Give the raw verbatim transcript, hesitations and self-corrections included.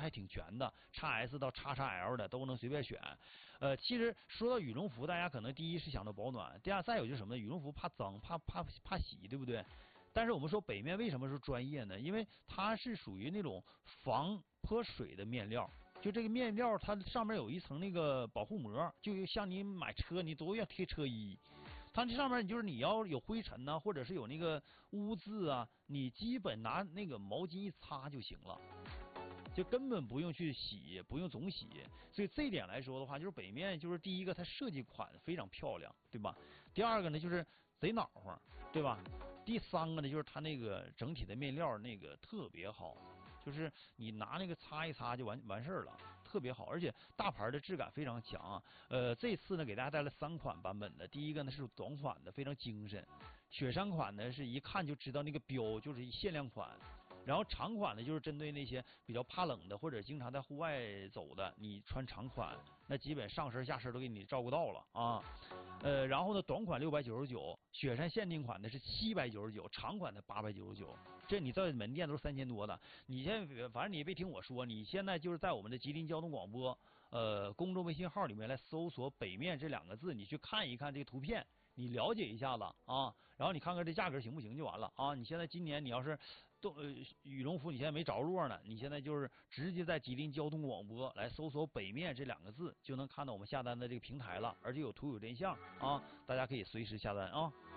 还挺全的 ，X S 到 X X L 的都能随便选。呃，其实说到羽绒服，大家可能第一是想到保暖，第二再有就是什么呢？羽绒服怕脏，怕怕怕洗，对不对？但是我们说北面为什么是专业呢？因为它是属于那种防泼水的面料。就这个面料，它上面有一层那个保护膜，就像你买车你都要贴车衣。它这上面就是你要有灰尘呐、啊，或者是有那个污渍啊，你基本拿那个毛巾一擦就行了。就根本不用去洗，不用总洗，所以这一点来说的话，就是北面就是第一个，它设计款非常漂亮，对吧？第二个呢，就是贼暖和，对吧？第三个呢，就是它那个整体的面料那个特别好，就是你拿那个擦一擦就完完事儿了，特别好，而且大牌的质感非常强。呃，这次呢给大家带来三款版本的，第一个呢是短款的，非常精神，雪山款呢是一看就知道那个标就是限量款。然后长款呢，就是针对那些比较怕冷的或者经常在户外走的，你穿长款，那基本上身下身都给你照顾到了啊。呃，然后呢，短款六百九十九，雪山限定款的是七百九十九，长款的八百九十九，这你在门店都是三千多的。你现在反正你也别听我说，你现在就是在我们的吉林交通广播呃公众微信号里面来搜索北面这两个字，你去看一看这个图片。你了解一下子啊，然后你看看这价格行不行就完了啊。你现在今年你要是都呃羽绒服你现在没着落呢，你现在就是直接在吉林交通广播来搜索北面这两个字，就能看到我们下单的这个平台了，而且有图有真相啊，大家可以随时下单啊。